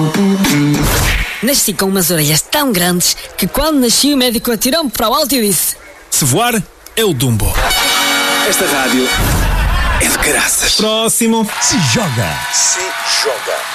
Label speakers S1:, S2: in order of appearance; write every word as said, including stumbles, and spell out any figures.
S1: Nasci com umas orelhas tão grandes que quando nasci o médico atirou-me para o alto e disse:
S2: se voar, é o Dumbo.
S3: Esta rádio é de caraças.
S2: Próximo.
S4: Se joga.
S3: Se joga.